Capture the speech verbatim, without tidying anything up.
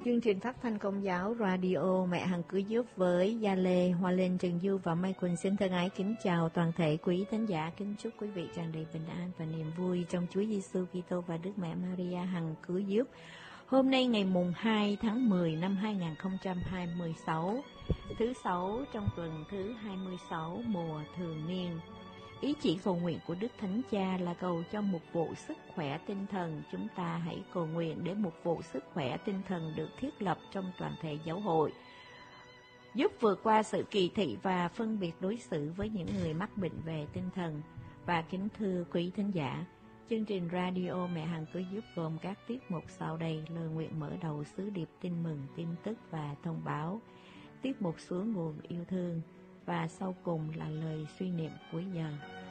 Chương trình phát thanh Công giáo Radio Mẹ Hằng Cứu Giúp với Gia Lê, Hoa Lên, Trần Du và Mai Quỳnh xin thân ái kính chào toàn thể quý thính giả, kính chúc quý vị tràn đầy bình an và niềm vui trong Chúa Giêsu Kitô và Đức Mẹ Maria Hằng Cứu Giúp. Hôm nay ngày mùng hai tháng mười năm hai nghìn không trăm hai mươi sáu, thứ sáu trong tuần thứ hai mươi sáu mùa thường niên. Ý chỉ cầu nguyện của Đức Thánh Cha là cầu cho mục vụ sức khỏe tinh thần. Chúng ta hãy cầu nguyện để mục vụ sức khỏe tinh thần được thiết lập trong toàn thể giáo hội, giúp vượt qua sự kỳ thị và phân biệt đối xử với những người mắc bệnh về tinh thần. Và kính thưa quý thính giả, chương trình Radio Mẹ Hằng Cứu Giúp gồm các tiết mục sau đây: lời nguyện mở đầu, sứ điệp tin mừng, tin tức và thông báo, tiết mục suối nguồn yêu thương, và sau cùng là lời suy niệm cuối giờ.